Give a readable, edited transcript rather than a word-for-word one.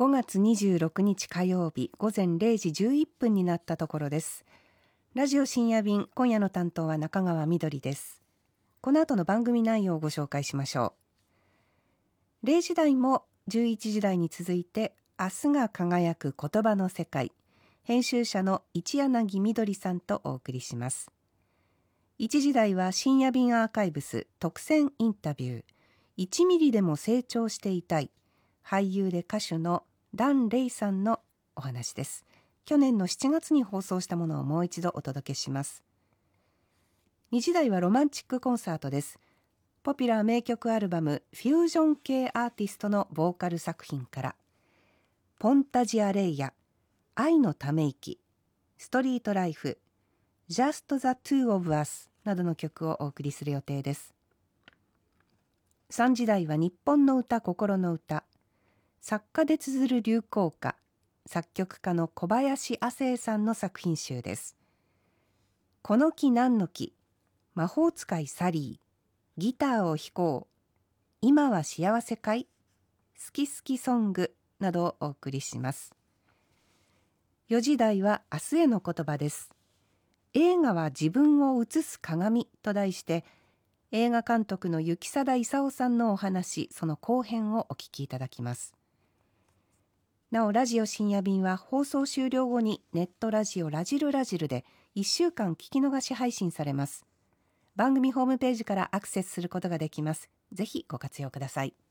5月26日火曜日午前0時11分になったところです。ラジオ深夜便、今夜の担当は中川みどりです。この後の番組内容をご紹介しましょう。0時台も11時台に続いて、明日が輝く言葉の世界、編集者の一柳みどりさんとお送りします。1時台は深夜便アーカイブス特選インタビュー、1ミリでも成長していたい、俳優で歌手のダン・レイさんのお話です。去年の7月に放送したものをもう一度お届けします。2時台はロマンチックコンサートです。ポピュラー名曲アルバムフュージョン系アーティストのボーカル作品からポンタジアレイヤ、愛のため息、ストリートライフ、Just the Two of Us などの曲をお送りする予定です。3時台は日本の歌心の歌、作家で綴る流行歌、作曲家の小林亜星さんの作品集です。この木何の木、魔法使いサリー、ギターを弾こう、今は幸せかい、好き好きソングなどをお送りします。4時台は明日への言葉です。映画は自分を映す鏡と題して、映画監督の行定勲さんのお話、その後編をお聞きいただきます。なお、ラジオ深夜便は放送終了後にネットラジオラジルラジルで1週間聞き逃し配信されます。番組ホームページからアクセスすることができます。ぜひご活用ください。